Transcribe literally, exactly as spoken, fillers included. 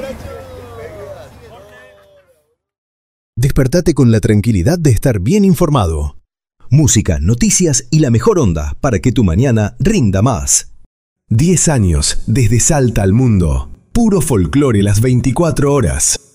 Despertate con la tranquilidad de estar bien informado. Música, noticias y la mejor onda para que tu mañana rinda más. diez años desde Salta al mundo. Puro folclore las veinticuatro horas.